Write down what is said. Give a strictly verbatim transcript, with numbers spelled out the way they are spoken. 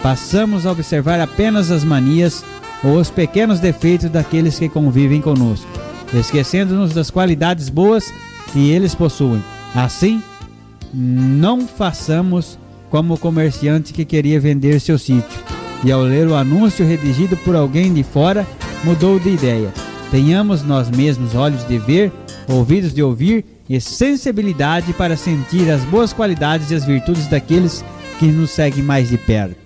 passamos a observar apenas as manias ou os pequenos defeitos daqueles que convivem conosco, esquecendo-nos das qualidades boas que eles possuem. Assim, não façamos como o comerciante que queria vender seu sítio e, ao ler o anúncio redigido por alguém de fora, mudou de ideia. Tenhamos nós mesmos olhos de ver, ouvidos de ouvir e sensibilidade para sentir as boas qualidades e as virtudes daqueles que nos seguem mais de perto.